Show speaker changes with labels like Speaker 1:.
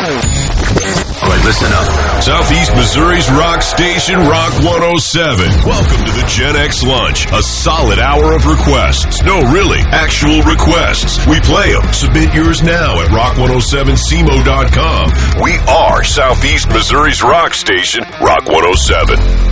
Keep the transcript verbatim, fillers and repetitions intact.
Speaker 1: All right, listen up. Southeast Missouri's rock station, Rock one oh seven. Welcome to the Gen X Lunch, a solid hour of requests. No, really, actual requests. We play them. Submit yours now at rock one oh seven c m o dot com. We are Southeast Missouri's rock station, Rock one oh seven.